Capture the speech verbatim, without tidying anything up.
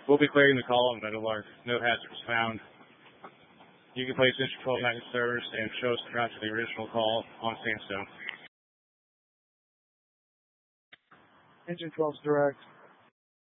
We'll be clearing the call and no large, no hazard was found. You can place Engine twelve back in service and show us the route to the original call on Sandstone. Engine twelve's direct.